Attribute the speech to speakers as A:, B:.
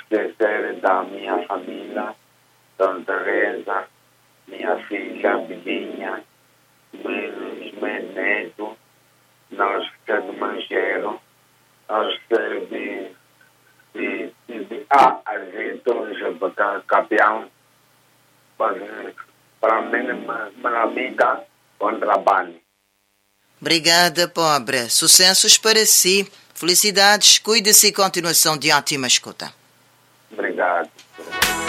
A: agradecer da minha família, Dona Teresa, minha filha, Vidinha, meu neto, nós que é do Mancheiro, nós que é de azeitões, campeão, para mim, maravilha, bom trabalho.
B: Obrigada, pobre. Sucessos para si. Felicidades, cuide-se e continuação de ótima escuta.